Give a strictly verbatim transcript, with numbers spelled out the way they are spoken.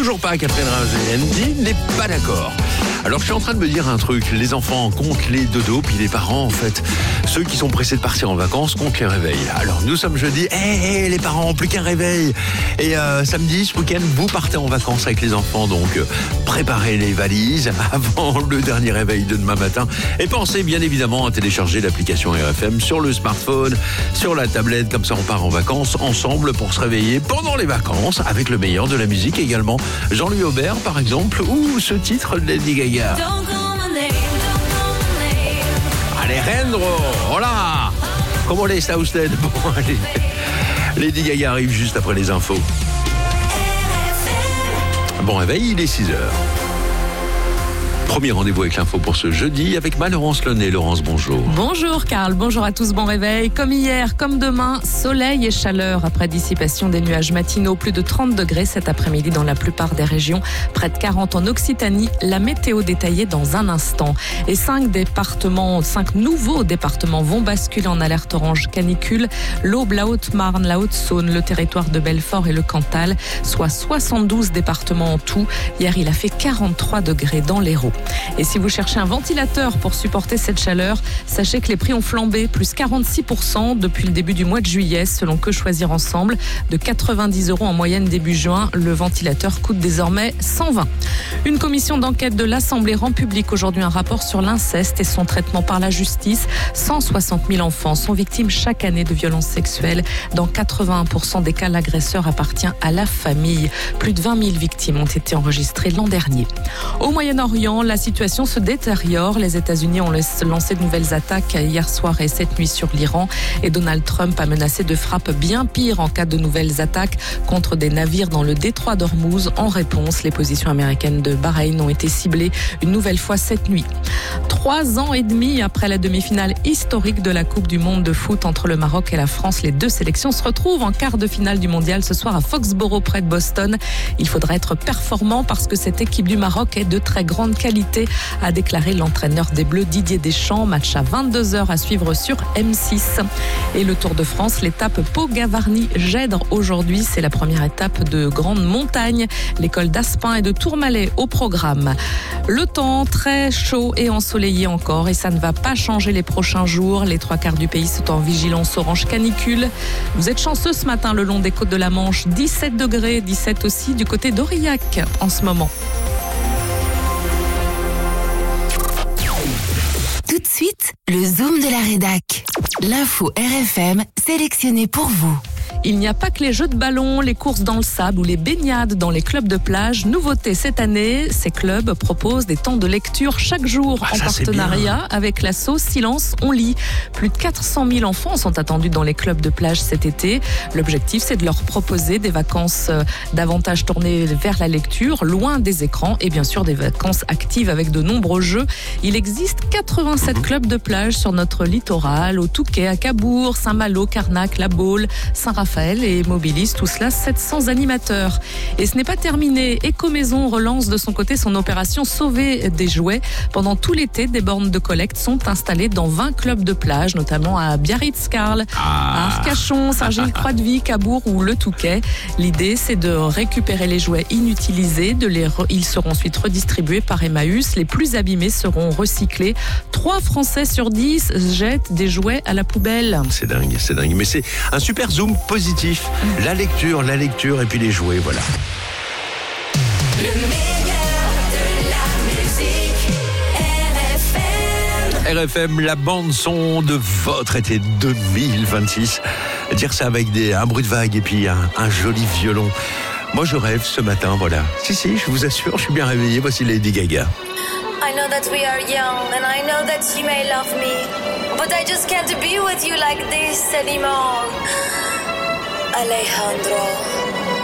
toujours pas, Catherine Razendi n'est pas d'accord. Alors je suis en train de me dire un truc, les enfants comptent les dodos, puis les parents en fait, ceux qui sont pressés de partir en vacances comptent les réveils. Alors nous sommes jeudi, hé hey, hey, les parents, plus qu'un réveil. Et euh, samedi, ce week-end, vous partez en vacances avec les enfants, donc euh, préparez les valises avant le dernier réveil de demain matin. Et pensez bien évidemment à télécharger l'application R F M sur le smartphone, sur la tablette, comme ça on part en vacances ensemble pour se réveiller pendant les vacances avec le meilleur de la musique également. Jean-Louis Aubert par exemple, ou ce titre de Lady Gaga. Allez, Rendro, voilà. Comment les Southland? Bon, allez. Lady Gaga arrive juste après les infos. Bon réveil, il est six heures. Premier rendez-vous avec l'info pour ce jeudi avec ma Laurence Launay. Laurence, bonjour. Bonjour Karl, bonjour à tous, bon réveil. Comme hier, comme demain, soleil et chaleur après dissipation des nuages matinaux. Plus de trente degrés cet après-midi dans la plupart des régions. Près de quarante en Occitanie. La météo détaillée dans un instant. Et cinq départements, cinq nouveaux départements vont basculer en alerte orange canicule. L'Aube, la Haute-Marne, la Haute-Saône, le territoire de Belfort et le Cantal, soit soixante-douze départements en tout. Hier, il a fait quarante-trois degrés dans l'Hérault. Et si vous cherchez un ventilateur pour supporter cette chaleur, sachez que les prix ont flambé, plus quarante-six pour cent depuis le début du mois de juillet, selon Que Choisir Ensemble. De quatre-vingt-dix euros en moyenne début juin, le ventilateur coûte désormais cent vingt. Une commission d'enquête de l'Assemblée rend public aujourd'hui un rapport sur l'inceste et son traitement par la justice. cent soixante mille enfants sont victimes chaque année de violences sexuelles. Dans quatre-vingt-un pour cent des cas, l'agresseur appartient à la famille. Plus de vingt mille victimes ont été enregistrées l'an dernier. Au Moyen-Orient, la situation se détériore. Les États-Unis ont lancé de nouvelles attaques hier soir et cette nuit sur l'Iran. Et Donald Trump a menacé de frappes bien pires en cas de nouvelles attaques contre des navires dans le détroit d'Ormuz. En réponse, les positions américaines de Bahreïn ont été ciblées une nouvelle fois cette nuit. Trois ans et demi après la demi-finale historique de la Coupe du Monde de foot entre le Maroc et la France, les deux sélections se retrouvent en quart de finale du mondial ce soir à Foxborough près de Boston. Il faudra être performant parce que cette équipe du Maroc est de très grande qualité, a déclaré l'entraîneur des Bleus Didier Deschamps. Match à vingt-deux heures à suivre sur M six. Et le Tour de France, l'étape Pau-Gavarnie-Gèdre aujourd'hui. C'est la première étape de grande montagne. L'école d'Aspin et de Tourmalet au programme. Le temps très chaud et ensoleillé encore et ça ne va pas changer les prochains jours. Les trois quarts du pays sont en vigilance orange canicule. Vous êtes chanceux ce matin le long des côtes de la Manche. dix-sept degrés, dix-sept aussi du côté d'Aurillac en ce moment. Tout de suite, le Zoom de la rédac. L'info R F M sélectionnée pour vous. Il n'y a pas que les jeux de ballon, les courses dans le sable ou les baignades dans les clubs de plage. Nouveauté cette année, ces clubs proposent des temps de lecture chaque jour ah, en ça, partenariat avec l'asso Silence on lit. Plus de quatre cent mille enfants sont attendus dans les clubs de plage cet été. L'objectif, c'est de leur proposer des vacances davantage tournées vers la lecture, loin des écrans et bien sûr des vacances actives avec de nombreux jeux. Il existe quatre-vingt-sept mmh. clubs de plage sur notre littoral, au Touquet, à Cabourg, Saint-Malo, Carnac, La Baule, Saint-Raphaël et mobilise tout cela sept cents animateurs. Et ce n'est pas terminé. Ecomaison relance de son côté son opération Sauver des jouets. Pendant tout l'été, des bornes de collecte sont installées dans vingt clubs de plage, notamment à Biarritz-Carle, ah. à Arcachon, Saint-Gilles-Croix-de-Vie, Cabourg ou le Touquet. L'idée, c'est de récupérer les jouets inutilisés. De les re... Ils seront ensuite redistribués par Emmaüs. Les plus abîmés seront recyclés. trois Français sur dix jettent des jouets à la poubelle. C'est dingue, c'est dingue. Mais c'est un super zoom positif. La lecture, la lecture et puis les jouets, voilà. Le meilleur de la musique, R F M. R F M, la bande son de votre été deux mille vingt-six. Dire ça avec des, un bruit de vague et puis un, un joli violon. Moi, je rêve ce matin, voilà. Si, si, je vous assure, je suis bien réveillé. Voici Lady Gaga. I know that we are young and I know that you may love me, but I just can't be with you like this anymore. Alejandro.